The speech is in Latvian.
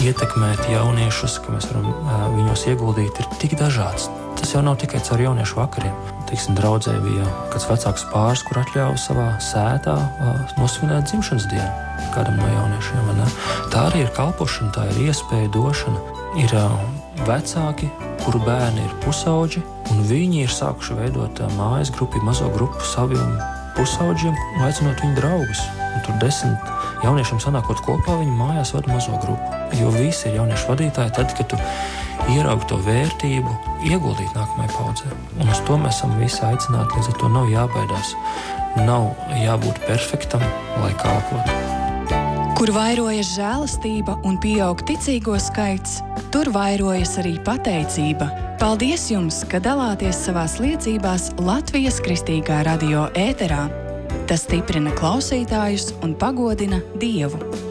ietekmēt jauniešus, ka mēs varam viņos ieguldīt, ir tik dažāds. Tas jau nav tikai caur jauniešu vakariem. Teiksim, draudzē bija kāds vecāks pāris, kur atļauja savā sētā nosvinēt dzimšanas dienu kādam no jauniešiem. Vai ne? Tā arī ir kalpošana, tā ir iespēja došana. Ir vecāki, kuru bērni ir pusauģi, un viņi ir sākuši veidot mājas grupu, mazo grupu saviem pusauģiem, aicinot viņu draugus. Un tur 10 jauniešiem sanākot kopā, viņi mājās vada mazo grupu. Jo visi ir jauniešu vadītāji tad, kad tu ieraugi to vērtību, ieguldīt nākamajai paudzē. Un uz to mēs esam visi aicināti, līdz ar to nav jābaidās. Nav jābūt perfektam, lai kalpotu. Kur vairojas žēlastība un pieaug ticīgo skaits, tur vairojas arī pateicība. Paldies jums, ka dalāties savās liecībās Latvijas Kristīgā radio ēterā. Tas stiprina klausītājus un pagodina Dievu.